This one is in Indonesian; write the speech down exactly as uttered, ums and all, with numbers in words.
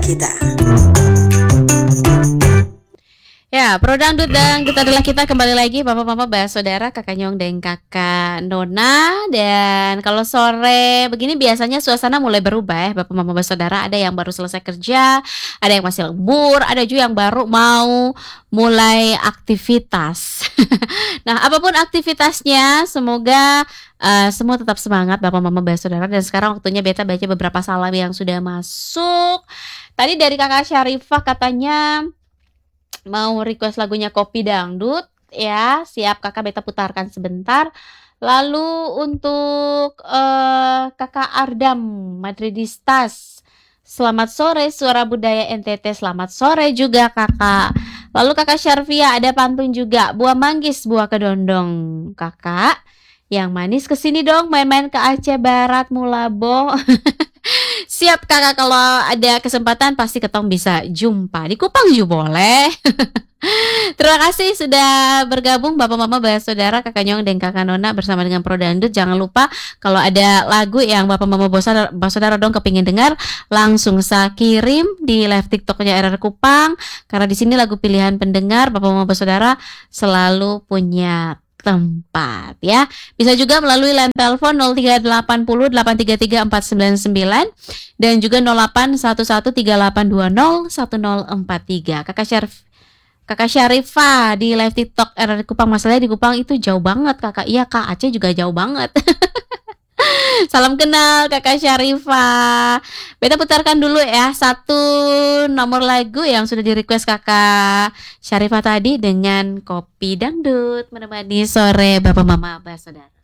kita. Ya, Pro Dangdut dan Kita Adalah Kita kembali lagi, Bapak Mama Bah Saudara, Kakak Nyong dan Kakak Nona. Dan kalau sore begini biasanya suasana mulai berubah ya, Bapak Mama Bah Saudara. Ada yang baru selesai kerja, ada yang masih lembur, ada juga yang baru mau mulai aktivitas. Nah, apapun aktivitasnya, semoga uh, semua tetap semangat Bapak Mama Bah Saudara. Dan sekarang waktunya Beta baca beberapa salam yang sudah masuk. Tadi dari Kakak Syarifah katanya mau request lagunya Kopi Dangdut, ya. Siap Kakak Beta putarkan sebentar. Lalu untuk uh, Kakak Ardam Madridistas, selamat sore Suara Budaya N T T. Selamat sore juga Kakak. Lalu Kakak Syarfia ada pantun juga, buah manggis buah kedondong. Kakak yang manis kesini dong, main-main ke Aceh Barat Mulabo. Siap Kakak, kalau ada kesempatan pasti ketong bisa jumpa di Kupang juga boleh. Terima kasih sudah bergabung Bapak Mama Bah Saudara, Kakak Nyong dan Kakak Nona bersama dengan Pro Dangdut. Jangan lupa kalau ada lagu yang Bapak Mama Bah Saudara, Bah Saudara dong kepingin dengar, langsung saya kirim di live TikToknya R R Kupang. Karena di sini lagu pilihan pendengar Bapak Mama Bah Saudara selalu punya tempat ya. Bisa juga melalui line telepon nol tiga delapan nol delapan tiga tiga empat sembilan sembilan dan juga nol delapan satu satu tiga delapan dua nol satu nol empat tiga. Kakak Syarif Kakak Syarifah di live TikTok R R Kupang, masalahnya di Kupang itu jauh banget Kakak. Iya Kak, Aceh juga jauh banget. Salam kenal Kakak Syarifah. Beta putarkan dulu ya satu nomor lagu yang sudah di request Kakak Syarifah tadi dengan Kopi Dangdut menemani sore Bapak Mama Bah Saudara.